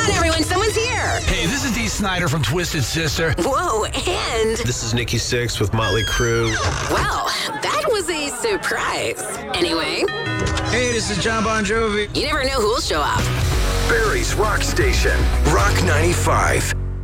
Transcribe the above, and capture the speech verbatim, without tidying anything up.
on, everyone. Someone's here. Hey, this is Dee Snider from Twisted Sister. Whoa, and... This is Nikki Sixx with Motley Crue. Well, that was a surprise. Anyway... Hey, this is John Bon Jovi. You never know who'll show up. Barrie's Rock Station, Rock ninety-five.